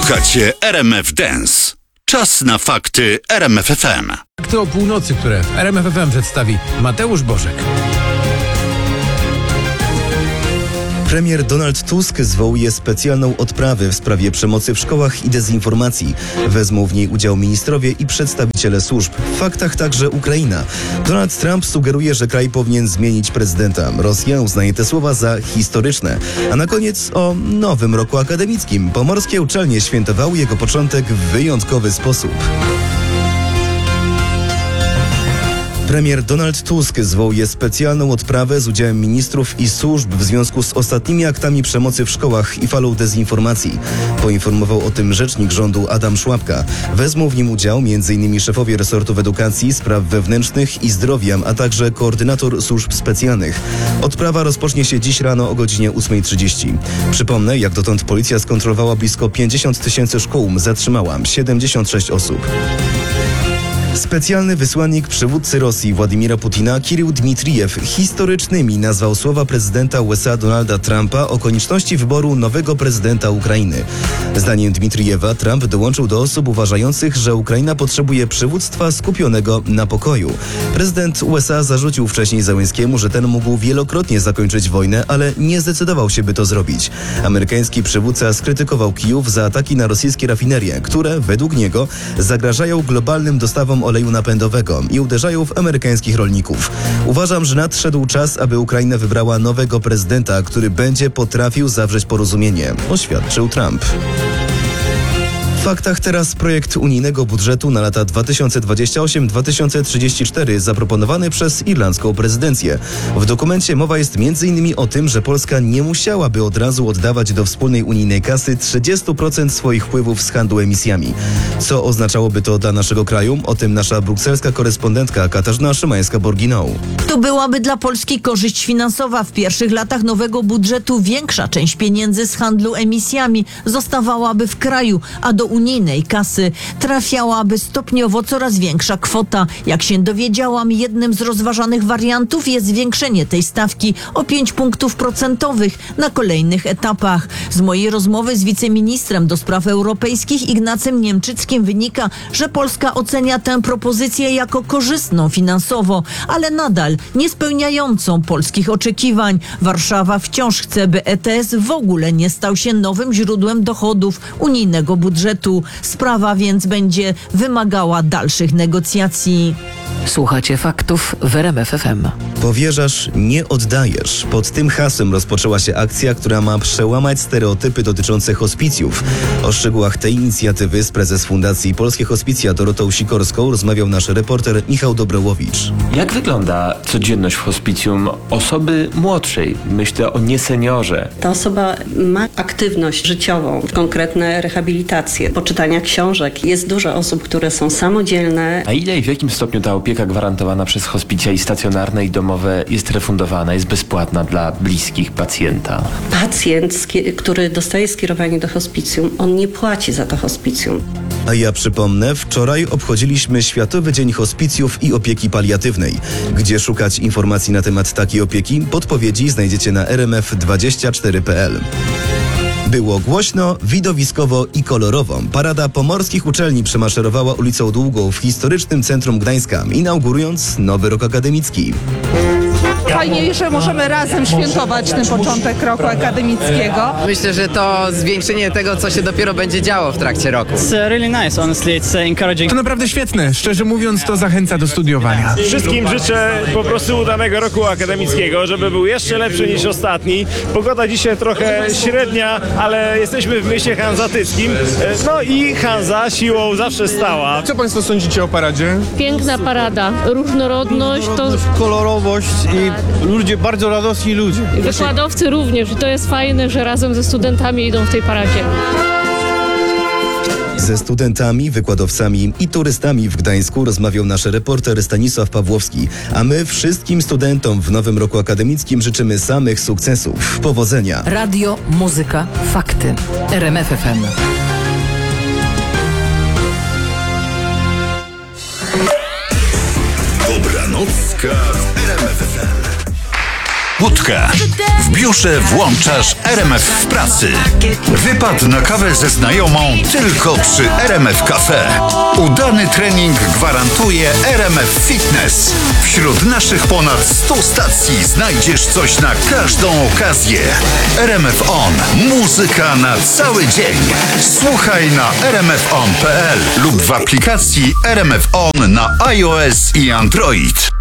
Słuchacie RMF Dance. Czas na fakty RMF FM. Fakty o północy, które RMF FM przedstawi Mateusz Bożek. Premier Donald Tusk zwołuje specjalną odprawę w sprawie przemocy w szkołach i dezinformacji. Wezmą w niej udział ministrowie i przedstawiciele służb. W faktach także Ukraina. Donald Trump sugeruje, że kraj powinien zmienić prezydenta. Rosja uznaje te słowa za historyczne. A na koniec o nowym roku akademickim. Pomorskie uczelnie świętowały jego początek w wyjątkowy sposób. Premier Donald Tusk zwołuje specjalną odprawę z udziałem ministrów i służb w związku z ostatnimi aktami przemocy w szkołach i falą dezinformacji. Poinformował o tym rzecznik rządu Adam Szłapka. Wezmą w nim udział m.in. szefowie resortów edukacji, spraw wewnętrznych i zdrowia, a także koordynator służb specjalnych. Odprawa rozpocznie się dziś rano o godzinie 8:30. Przypomnę, jak dotąd policja skontrolowała blisko 50 000 szkół, zatrzymała 76 osób. Specjalny wysłannik przywódcy Rosji Władimira Putina Kirył Dmitrijew historycznymi nazwał słowa prezydenta USA Donalda Trumpa o konieczności wyboru nowego prezydenta Ukrainy. Zdaniem Dmitrijewa Trump dołączył do osób uważających, że Ukraina potrzebuje przywództwa skupionego na pokoju. Prezydent USA zarzucił wcześniej Zełenskiemu, że ten mógł wielokrotnie zakończyć wojnę, ale nie zdecydował się, by to zrobić. Amerykański przywódca skrytykował Kijów za ataki na rosyjskie rafinerie, które według niego zagrażają globalnym dostawom oleju napędowego i uderzają w amerykańskich rolników. Uważam, że nadszedł czas, aby Ukraina wybrała nowego prezydenta, który będzie potrafił zawrzeć porozumienie, oświadczył Trump. W faktach teraz projekt unijnego budżetu na lata 2028-2034 zaproponowany przez irlandzką prezydencję. W dokumencie mowa jest m.in. o tym, że Polska nie musiałaby od razu oddawać do wspólnej unijnej kasy 30% swoich wpływów z handlu emisjami. Co oznaczałoby to dla naszego kraju? O tym nasza brukselska korespondentka Katarzyna Szymańska-Borginą. To byłaby dla Polski korzyść finansowa. W pierwszych latach nowego budżetu większa część pieniędzy z handlu emisjami zostawałaby w kraju, a do unijnej kasy trafiałaby stopniowo coraz większa kwota. Jak się dowiedziałam, jednym z rozważanych wariantów jest zwiększenie tej stawki o 5 punktów procentowych na kolejnych etapach. Z mojej rozmowy z wiceministrem do spraw europejskich Ignacym Niemczyckim wynika, że Polska ocenia tę propozycję jako korzystną finansowo, ale nadal nie spełniającą polskich oczekiwań. Warszawa wciąż chce, by ETS w ogóle nie stał się nowym źródłem dochodów unijnego budżetu. Sprawa więc będzie wymagała dalszych negocjacji. Słuchacie faktów w RMF FM. Powierzasz, nie oddajesz. Pod tym hasłem rozpoczęła się akcja, która ma przełamać stereotypy dotyczące hospicjów. O szczegółach tej inicjatywy z prezes Fundacji Polskie Hospicja Dorotą Sikorską rozmawiał nasz reporter Michał Dobrołowicz. Jak wygląda codzienność w hospicjum osoby młodszej? Myślę o nieseniorze. Ta osoba ma aktywność życiową, konkretne rehabilitacje, poczytania książek. Jest dużo osób, które są samodzielne. A ile i w jakim stopniu ta opieka gwarantowana przez hospicja i stacjonarne i domowe jest refundowana, jest bezpłatna dla bliskich pacjenta? Pacjent, który dostaje skierowanie do hospicjum, on nie płaci za to hospicjum. A ja przypomnę, wczoraj obchodziliśmy Światowy Dzień Hospicjów i Opieki Paliatywnej. Gdzie szukać informacji na temat takiej opieki? Podpowiedzi znajdziecie na rmf24.pl. Było głośno, widowiskowo i kolorowo. Parada pomorskich uczelni przemaszerowała ulicą Długą w historycznym centrum Gdańska, inaugurując nowy rok akademicki. Fajnie, że możemy razem świętować ten początek roku akademickiego. Myślę, że to zwiększenie tego, co się dopiero będzie działo w trakcie roku. It's really nice, honestly, it's encouraging. To naprawdę świetne. Szczerze mówiąc, to zachęca do studiowania. Wszystkim życzę po prostu udanego roku akademickiego, żeby był jeszcze lepszy niż ostatni. Pogoda dzisiaj trochę średnia, ale jesteśmy w mieście hanzatyckim. No i Hanza siłą zawsze stała. Co Państwo sądzicie o paradzie? Piękna parada, różnorodność, kolorowość i ludzie, bardzo radosni ludzie. Wykładowcy również. To jest fajne, że razem ze studentami idą w tej paradzie. Ze studentami, wykładowcami i turystami w Gdańsku rozmawiał nasz reporter Stanisław Pawłowski. A my wszystkim studentom w nowym roku akademickim życzymy samych sukcesów. Powodzenia. Radio, muzyka, fakty. RMF FM. Dobranocka w RMF FM. Łódka. W biurze włączasz RMF w pracy. Wypad na kawę ze znajomą tylko przy RMF Cafe. Udany trening gwarantuje RMF Fitness. Wśród naszych ponad 100 stacji znajdziesz coś na każdą okazję. RMF On. Muzyka na cały dzień. Słuchaj na rmfon.pl lub w aplikacji RMF On na iOS i Android.